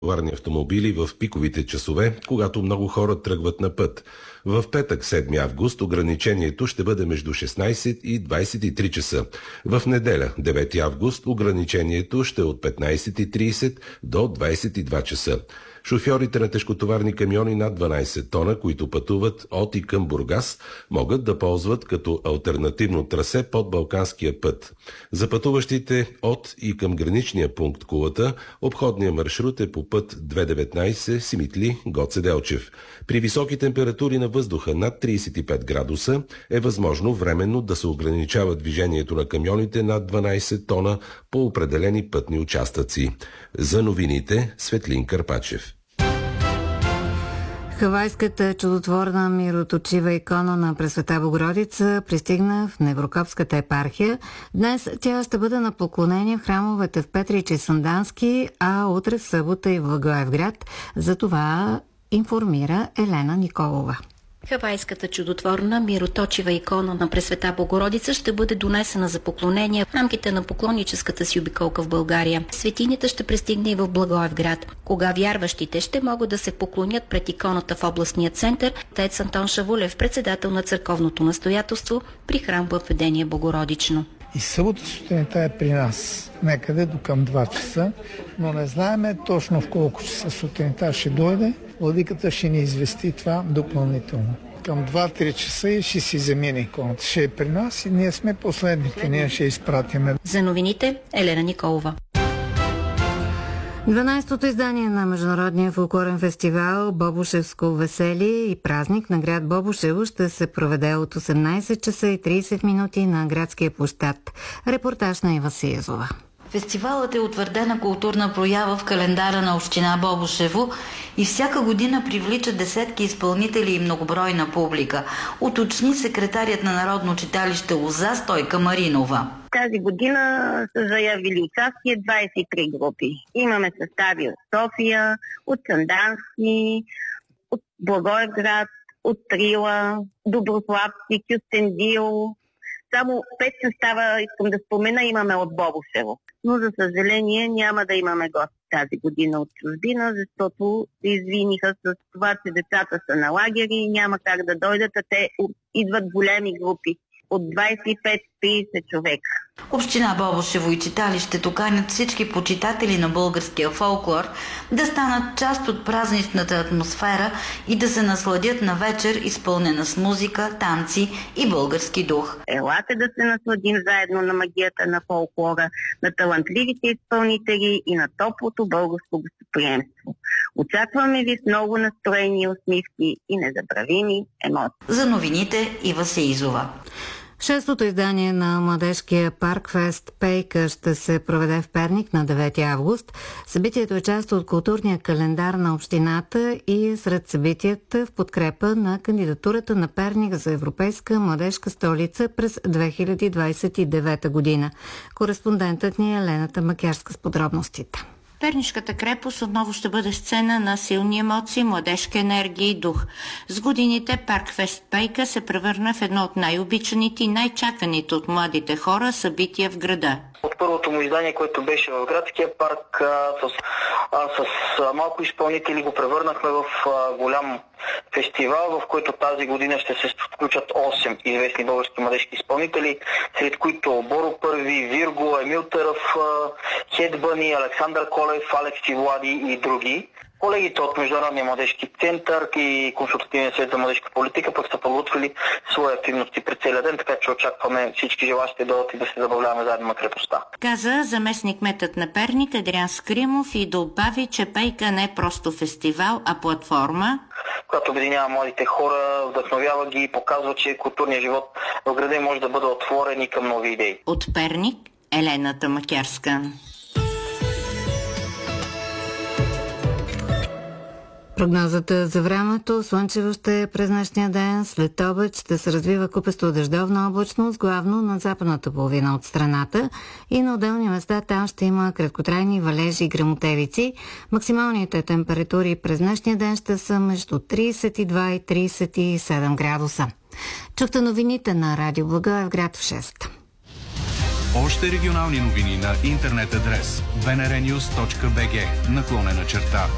товарни автомобили в пиковите часове, когато много хора тръгват на път. В петък, 7 август, ограничението ще бъде между 16 и 23 часа. В неделя, 9 август, ограничението ще е от 15:30 до 22 часа. Шофьорите на тежкотоварни камиони над 12 тона, които пътуват от и към Бургас, могат да ползват като алтернативно трасе под Балканския път. За пътуващите от и към граничния пункт Кулата, обходният маршрут е по път 219 Симитли-Гоце Делчев. При високи температури на въздуха над 35 градуса е възможно временно да се ограничава движението на камионите над 12 тона по определени пътни участъци. За новините, Светлин Карпачев. Хавайската чудотворна мироточива икона на Пресвета Богородица пристигна в Неврокопската епархия. Днес тя ще бъде на поклонение в храмовете в Петрич и Сандански, а утре в събота и в Благоевград. За това информира Елена Николова. Хавайската чудотворна мироточива икона на Пресвета Богородица ще бъде донесена за поклонение в рамките на поклонническата си обиколка в България. Светинята ще пристигне и в Благоевград, кога вярващите ще могат да се поклонят пред иконата в областния център. Отец Антон Шавулев, председател на църковното настоятелство при храм Въведение Богородично. И събота сутринта е при нас, некъде до към 2 часа, но не знаеме точно в колко часа сутринта ще дойде. Владиката ще ни извести това допълнително. Към 2-3 часа и ще си замине иконата. Ще е при нас и ние сме последните, ние ще изпратиме. За новините, Елена Николова. 12-то издание на Международния фолклорен фестивал Бобошевско веселие и празник на град Бобошево ще се проведе от 18 часа и 30 минути на градския площад. Репортаж на Ива Сиязова. Фестивалът е утвърдена културна проява в календара на община Бобошево и всяка година привлича десетки изпълнители и многобройна публика, уточни секретарят на Народно читалище Лоза Стойка Маринова. Тази година са заявили участие 23 групи. Имаме състави от София, от Сандански, от Благоевград, от Трила, Доброславци, Кюстендил. Само 5 състава, искам да спомена, имаме от Бобошево. Но за съжаление няма да имаме гости тази година от чужбина, защото се извиниха с това, че децата са на лагери и няма как да дойдат, а те идват големи групи от 25-30 човека. Община Бобошево и читалището канят всички почитатели на българския фолклор да станат част от празничната атмосфера и да се насладят на вечер, изпълнена с музика, танци и български дух. Елате да се насладим заедно на магията на фолклора, на талантливите изпълнители и на топлото българско гостоприемство. Очакваме ви с много настроени усмивки и незабравими емоции. За новините Ива Сеизова. Шестото издание на младежкия паркфест Пейка ще се проведе в Перник на 9 август. Събитието е част от културния календар на общината и е сред събитията в подкрепа на кандидатурата на Перник за Европейска младежка столица през 2029 година. Кореспондентът ни е Лената Макярска с подробностите. Пернишката крепост отново ще бъде сцена на силни емоции, младежка енергия и дух. С годините Паркфест Пейка се превърна в едно от най-обичаните и най-чаканите от младите хора събития в града. От първото му издание, което беше в градския парк, с малко изпълнители го превърнахме в голям фестивал, в който тази година ще се включат 8 известни български младежки изпълнители, сред които Боро Първи, Вирго, Емил Търъв, Хедбъни, Александър Колев, Алекси Влади и други. Колегите от Международния младежки център и Консултативния съвет за младежка политика пък са подготвили свои активности през целия ден, така че очакваме всички желащи да дойдат и да се забавляваме заедно на крепостта. Каза заместник-кметът на Перник Адриан Скримов и добави, че Пейка не е просто фестивал, а платформа, която обединява младите хора, вдъхновява ги и показва, че културният живот в града може да бъде отворен и към нови идеи. От Перник Елената Макярска. Прогнозата за времето: слънчево ще е през днешния ден, след обед ще се развива купесто дъждовна облачност, главно на западната половина от страната и на отделни места там ще има краткотрайни валежи и гръмотевици. Максималните температури през днешния ден ще са между 32 и 37 градуса. Чухте новините на Радио Благоевград в 6. Още регионални новини на интернет адрес bnrnews.bg /.